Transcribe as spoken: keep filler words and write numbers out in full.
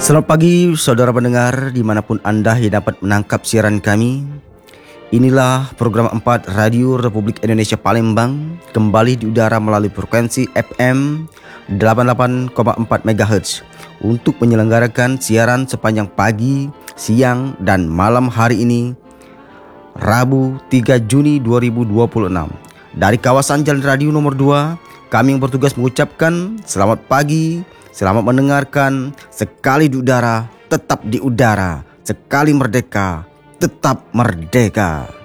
Selamat pagi saudara pendengar dimanapun Anda yang dapat menangkap siaran kami. Inilah program empat Radio Republik Indonesia Palembang, kembali di udara melalui frekuensi F M delapan puluh delapan koma empat megahertz untuk menyelenggarakan siaran sepanjang pagi, siang, dan malam hari ini, Rabu tiga Juni dua ribu dua puluh enam. Dari kawasan Jalan Radio nomor dua, kami yang bertugas mengucapkan selamat pagi, selamat mendengarkan. Sekali di udara, tetap di udara. Sekali merdeka, tetap merdeka.